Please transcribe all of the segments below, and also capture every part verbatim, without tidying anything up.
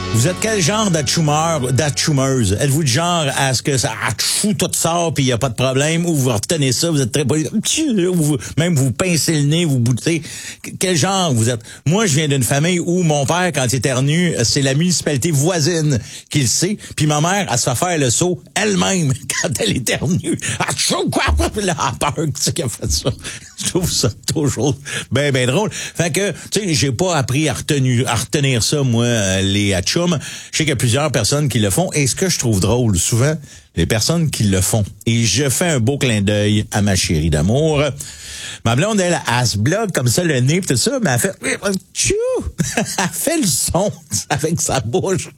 Vous êtes quel genre d'atchoumeur, d'atchoumeuse? Êtes-vous du genre à ce que ça atchou tout sort puis il n'y a pas de problème, ou vous retenez ça, vous êtes très poli, ou vous, même vous pincez le nez, vous boutez? Quel genre vous êtes? Moi, je viens d'une famille où mon père, quand il éternue, c'est la municipalité voisine qui le sait, puis ma mère, elle se fait faire le saut elle-même quand elle éternue. Atchou, quoi? Là, elle a peur, tu sais, qu'elle fait ça. Je trouve ça toujours ben, ben drôle. Fait que, tu sais, j'ai pas appris à retenir, à retenir ça, moi, les atchoums. Je sais qu'il y a plusieurs personnes qui le font. Et ce que je trouve drôle, souvent, les personnes qui le font. Et je fais un beau clin d'œil à ma chérie d'amour. Ma blonde, elle, elle se bloque comme ça le nez pis tout ça, mais elle fait... Tchou! Elle fait le son avec sa bouche.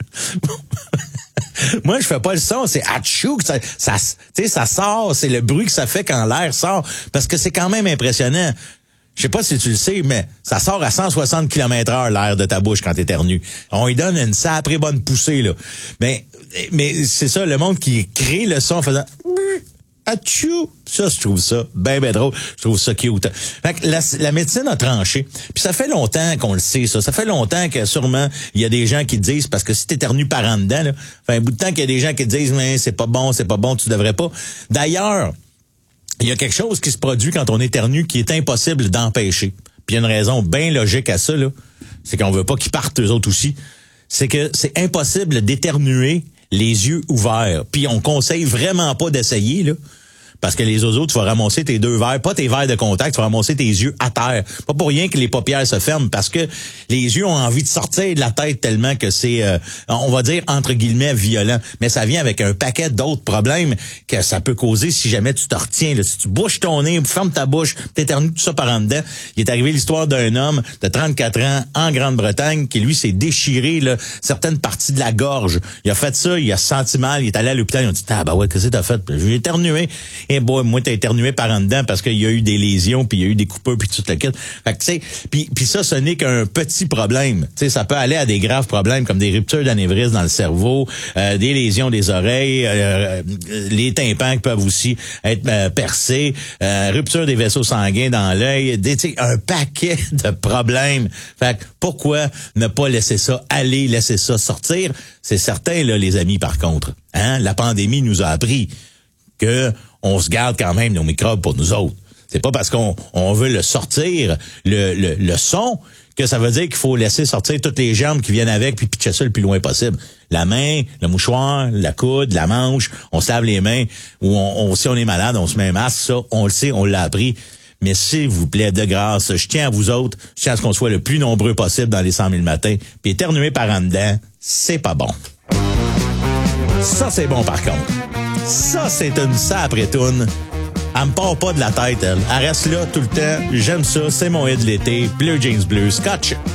Moi, je fais pas le son, c'est atchou que ça, ça, tu sais, ça sort, c'est le bruit que ça fait quand l'air sort, parce que c'est quand même impressionnant. Je sais pas si tu le sais, mais ça sort à cent soixante kilomètres heure l'air de ta bouche quand t'éternues. On lui donne une sacrée bonne poussée, là. Mais, mais c'est ça, le monde qui crée le son en faisant atchou. Ça, je trouve ça ben, ben drôle. Je trouve ça cute. Fait que la, la médecine a tranché. Puis ça fait longtemps qu'on le sait, ça. Ça fait longtemps que sûrement, il y a des gens qui disent, parce que si t'éternues par en dedans, là, fait un bout de temps qu'il y a des gens qui disent, mais c'est pas bon, c'est pas bon, tu devrais pas. D'ailleurs, il y a quelque chose qui se produit quand on éternue qui est impossible d'empêcher. Puis il y a une raison bien logique à ça, là. C'est qu'on veut pas qu'ils partent eux autres aussi. C'est que c'est impossible d'éternuer les yeux ouverts. Puis on conseille vraiment pas d'essayer, là. Parce que les autres, tu vas ramasser tes deux verres, pas tes verres de contact, tu vas ramasser tes yeux à terre. Pas pour rien que les paupières se ferment, parce que les yeux ont envie de sortir de la tête tellement que c'est, euh, on va dire, entre guillemets, violent. Mais ça vient avec un paquet d'autres problèmes que ça peut causer si jamais tu te retiens. Là. Si tu bouches ton nez, fermes ta bouche, t'éternues tout ça par en dedans. Il est arrivé l'histoire d'un homme de trente-quatre ans en Grande-Bretagne qui, lui, s'est déchiré là, certaines parties de la gorge. Il a fait ça, il a senti mal, il est allé à l'hôpital, ils ont dit « Ah, bah ouais, qu'est-ce que t'as fait? » J'ai éternué. Et bon, moi, t'as éternué par en dedans parce qu'il y a eu des lésions, puis il y a eu des coupures, puis tout le kit. Fait que, tu sais, puis, puis ça, ce n'est qu'un petit problème. Tu sais, ça peut aller à des graves problèmes comme des ruptures d'anévrisme dans le cerveau, euh, des lésions des oreilles, euh, les tympans qui peuvent aussi être euh, percés, euh, rupture des vaisseaux sanguins dans l'œil, des, tu sais, un paquet de problèmes. Fait que pourquoi ne pas laisser ça aller, laisser ça sortir? C'est certain, là, les amis, par contre. Hein? La pandémie nous a appris que on se garde quand même nos microbes pour nous autres. C'est pas parce qu'on on veut le sortir, le, le, le son, que ça veut dire qu'il faut laisser sortir toutes les germes qui viennent avec puis pitcher ça le plus loin possible. La main, le mouchoir, la coude, la manche, on se lave les mains, ou on, on, si on est malade, on se met un masque, ça, on le sait, on l'a appris. Mais s'il vous plaît, de grâce, je tiens à vous autres, je tiens à ce qu'on soit le plus nombreux possible dans les cent mille matins, puis éternuer par en dedans, c'est pas bon. Ça, c'est bon par contre. Ça, c'est une sapretoune. Elle me part pas de la tête, elle. Elle reste là tout le temps. J'aime ça. C'est mon hit de l'été. Blue Jeans Bleu Scotch.